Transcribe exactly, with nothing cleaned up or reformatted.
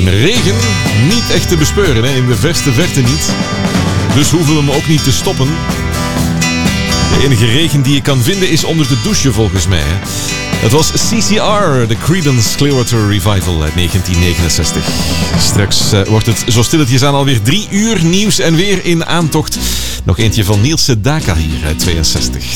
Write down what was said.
En regen niet echt te bespeuren, hè? In de verste verte niet. Dus hoeven we hem ook niet te stoppen. De enige regen die je kan vinden is onder de douche volgens mij. Hè? Het was C C R, de Creedence Clearwater Revival uit negentien negenenzestig. Straks uh, wordt het zo stilletjes aan alweer drie uur nieuws en weer in aantocht. Nog eentje van Niels Sedaka hier uit tweeënzestig.